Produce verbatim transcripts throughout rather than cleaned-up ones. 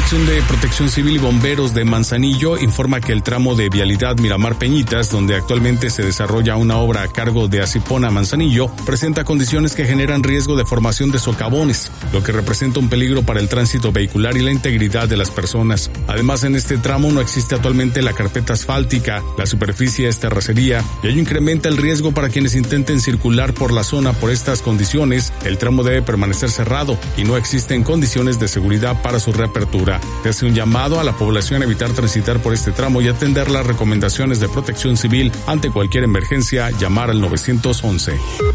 Dirección de Protección Civil y Bomberos de Manzanillo informa que el tramo de vialidad Miramar Peñitas, donde actualmente se desarrolla una obra a cargo de Asipona Manzanillo, presenta condiciones que generan riesgo de formación de socavones, lo que representa un peligro para el tránsito vehicular y la integridad de las personas. Además, en este tramo no existe actualmente la carpeta asfáltica, la superficie es terracería y ello incrementa el riesgo para quienes intenten circular por la zona. Por estas condiciones, el tramo debe permanecer cerrado y no existen condiciones de seguridad para su reapertura. Se hace un llamado a la población a evitar transitar por este tramo y atender las recomendaciones de Protección Civil. Ante cualquier emergencia, llamar al nueve once.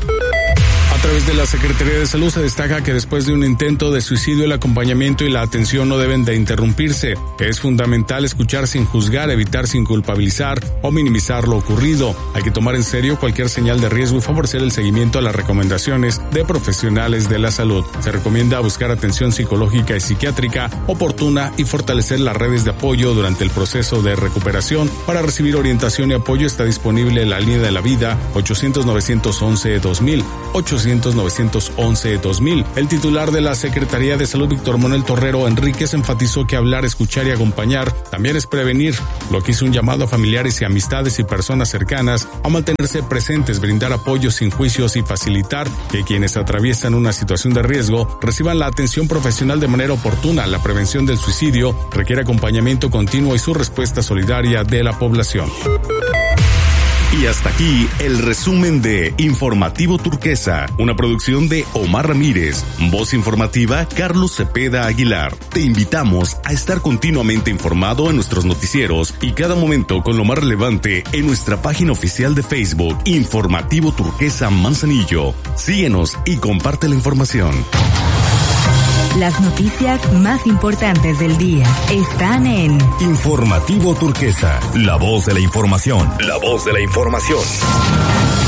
A través de la Secretaría de Salud se destaca que después de un intento de suicidio, el acompañamiento y la atención no deben de interrumpirse. Es fundamental escuchar sin juzgar, evitar sin culpabilizar o minimizar lo ocurrido. Hay que tomar en serio cualquier señal de riesgo y favorecer el seguimiento a las recomendaciones de profesionales de la salud. Se recomienda buscar atención psicológica y psiquiátrica oportuna y fortalecer las redes de apoyo durante el proceso de recuperación. Para recibir orientación y apoyo está disponible la línea de la vida ochocientos nueve once dos mil. ochocientos nueve once dos mil. El titular de la Secretaría de Salud, Víctor Manuel Torrero Enríquez, enfatizó que hablar, escuchar y acompañar también es prevenir, lo que hizo un llamado a familiares y amistades y personas cercanas a mantenerse presentes, brindar apoyo sin juicios y facilitar que quienes atraviesan una situación de riesgo reciban la atención profesional de manera oportuna. La prevención del suicidio requiere acompañamiento continuo y su respuesta solidaria de la población. Y hasta aquí el resumen de Informativo Turquesa, una producción de Omar Ramírez, voz informativa Carlos Cepeda Aguilar. Te invitamos a estar continuamente informado en nuestros noticieros y cada momento con lo más relevante en nuestra página oficial de Facebook, Informativo Turquesa Manzanillo. Síguenos y comparte la información. Las noticias más importantes del día están en Informativo Turquesa, la voz de la información. La voz de la información.